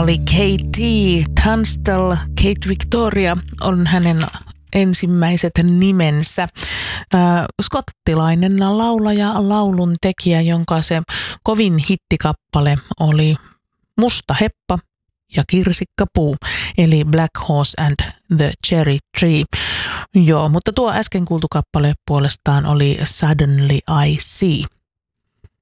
oli Katie Tunstall. Kate Victoria on hänen ensimmäiset nimensä. Skottilainen laulaja, laulun tekijä, jonka se kovin hittikappale oli Musta heppa ja kirsikkapuu, eli Black Horse and the Cherry Tree. Joo, mutta tuo äsken kuultu kappale puolestaan oli Suddenly I See.